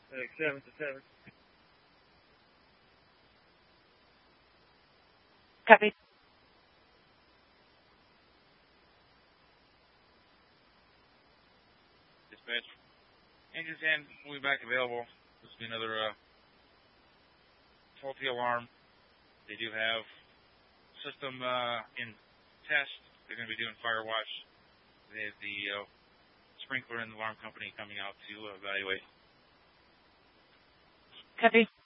7 to 7. Copy. Dispatch. Engine 10 will be back available. This will be another faulty alarm. They do have system in test. They're going to be doing fire watch. They have the sprinkler and the alarm company coming out to evaluate. Copy.